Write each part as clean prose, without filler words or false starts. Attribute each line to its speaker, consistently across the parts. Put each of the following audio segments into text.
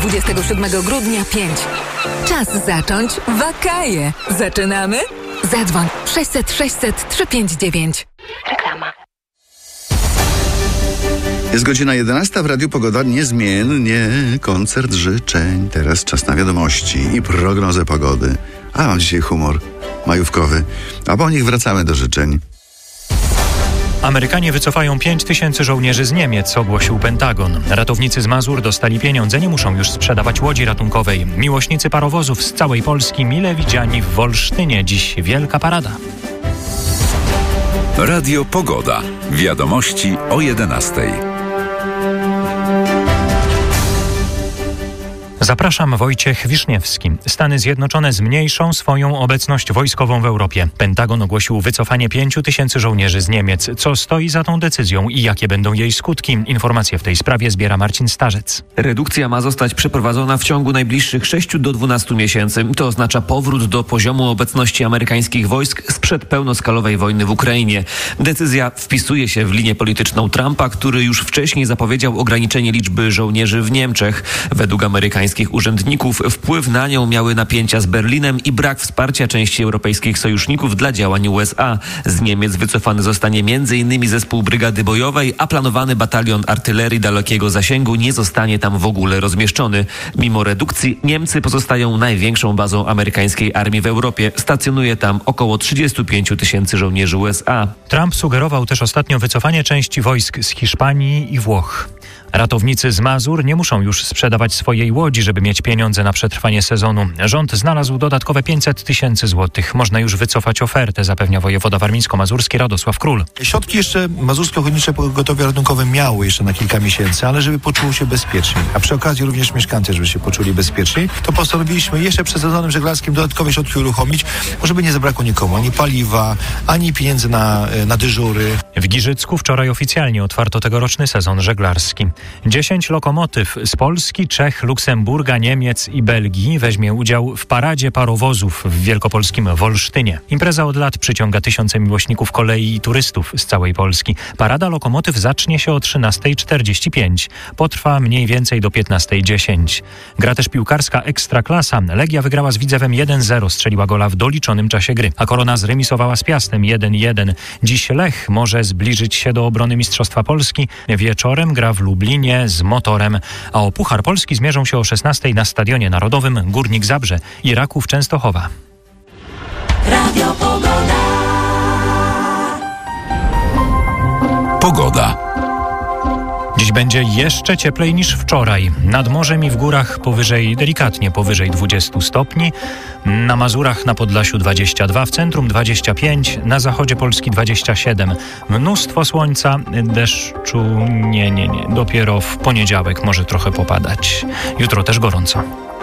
Speaker 1: 27 grudnia 5. Czas zacząć wakaje. Zaczynamy? Zadzwoń 600 600 359. Reklama.
Speaker 2: Jest godzina 11 w Radiu Pogoda. Niezmiennie koncert życzeń. Teraz czas na wiadomości i prognozę pogody. A mam dzisiaj humor majówkowy. A po nich wracamy do życzeń.
Speaker 3: Amerykanie wycofają 5000 żołnierzy z Niemiec, ogłosił Pentagon. Ratownicy z Mazur dostali pieniądze, nie muszą już sprzedawać łodzi ratunkowej. Miłośnicy parowozów z całej Polski mile widziani w Wolsztynie. Dziś wielka parada.
Speaker 4: Radio Pogoda. Wiadomości o 11:00.
Speaker 3: Zapraszam, Wojciech Wiszniewski. Stany Zjednoczone zmniejszą swoją obecność wojskową w Europie. Pentagon ogłosił wycofanie 5000 żołnierzy z Niemiec. Co stoi za tą decyzją i jakie będą jej skutki? Informacje w tej sprawie zbiera Marcin Starzec.
Speaker 5: Redukcja ma zostać przeprowadzona w ciągu najbliższych 6 do 12 miesięcy. To oznacza powrót do poziomu obecności amerykańskich wojsk sprzed pełnoskalowej wojny w Ukrainie. Decyzja wpisuje się w linię polityczną Trumpa, który już wcześniej zapowiedział ograniczenie liczby żołnierzy w Niemczech. Według amerykańskich urzędników wpływ na nią miały napięcia z Berlinem i brak wsparcia części europejskich sojuszników dla działań USA. Z Niemiec wycofany zostanie m.in. zespół brygady bojowej, a planowany batalion artylerii dalekiego zasięgu nie zostanie tam w ogóle rozmieszczony. Mimo redukcji Niemcy pozostają największą bazą amerykańskiej armii w Europie. Stacjonuje tam około 35 000 żołnierzy USA.
Speaker 3: Trump sugerował też ostatnio wycofanie części wojsk z Hiszpanii i Włoch. Ratownicy z Mazur nie muszą już sprzedawać swojej łodzi, żeby mieć pieniądze na przetrwanie sezonu. Rząd znalazł dodatkowe 500 000 złotych. Można już wycofać ofertę, zapewnia wojewoda warmińsko-mazurski Radosław Król.
Speaker 6: Środki jeszcze Mazurskie Ochotnicze Pogotowie Ratunkowe miały jeszcze na kilka miesięcy, ale żeby poczuło się bezpiecznie, a przy okazji również mieszkańcy, żeby się poczuli bezpieczniej, to postanowiliśmy jeszcze przed sezonem żeglarskim dodatkowe środki uruchomić, żeby nie zabrakło nikomu ani paliwa, ani pieniędzy na dyżury.
Speaker 3: W Giżycku wczoraj oficjalnie otwarto tegoroczny sezon żeglarski. 10 lokomotyw z Polski, Czech, Luksemburga, Niemiec i Belgii weźmie udział w paradzie parowozów w wielkopolskim Wolsztynie. Impreza od lat przyciąga tysiące miłośników kolei i turystów z całej Polski. Parada lokomotyw zacznie się o 13:45. Potrwa mniej więcej do 15:10. Gra też piłkarska Ekstraklasa. Legia wygrała z Widzewem 1-0, strzeliła gola w doliczonym czasie gry. A Korona zremisowała z Piastem 1-1. Dziś Lech może zbliżyć się do obrony Mistrzostwa Polski. Wieczorem gra w Lublinie z Motorem, a o Puchar Polski zmierzą się o 16:00 na Stadionie Narodowym Górnik Zabrze i Raków Częstochowa.
Speaker 1: Radio Pogoda.
Speaker 4: Pogoda.
Speaker 3: Dziś będzie jeszcze cieplej niż wczoraj. Nad morzem i w górach delikatnie powyżej 20 stopni. Na Mazurach, na Podlasiu 22, w centrum 25, na zachodzie Polski 27. Mnóstwo słońca, deszczu nie. Dopiero w poniedziałek może trochę popadać. Jutro też gorąco.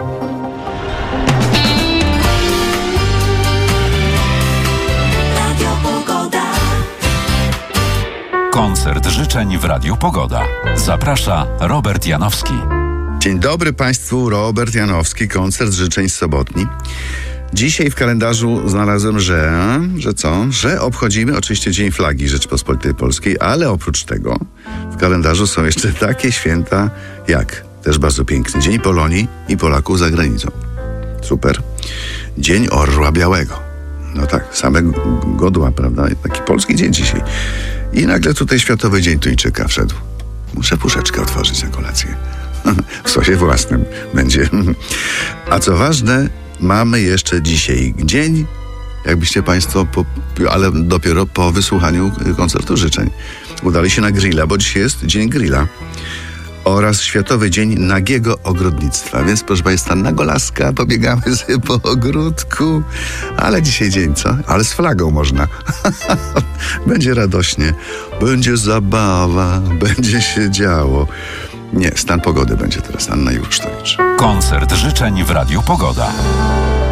Speaker 4: Koncert życzeń w Radiu Pogoda. Zaprasza Robert Janowski.
Speaker 2: Dzień dobry Państwu, Robert Janowski, koncert życzeń sobotni. Dzisiaj w kalendarzu znalazłem, że obchodzimy oczywiście Dzień Flagi Rzeczypospolitej Polskiej, ale oprócz tego w kalendarzu są jeszcze takie święta jak, też bardzo piękny, Dzień Polonii i Polaków za granicą. Super. Dzień Orła Białego. No tak, same godła, prawda? Taki polski dzień dzisiaj. I nagle tutaj Światowy Dzień Tuńczyka wszedł. Muszę puszeczkę otworzyć na kolację. W sosie własnym będzie. A co ważne, mamy jeszcze dzisiaj dzień, jakbyście Państwo, ale dopiero po wysłuchaniu koncertu życzeń, udali się na grilla, bo dzisiaj jest Dzień Grilla. Oraz Światowy Dzień Nagiego Ogrodnictwa. Więc proszę Państwa, nagolaska, pobiegamy sobie po ogródku. Ale dzisiaj dzień, co? Ale z flagą można. Będzie radośnie, będzie zabawa, będzie się działo. Nie, stan pogody będzie teraz. Anna Jusztowicz.
Speaker 4: Koncert życzeń w Radiu Pogoda.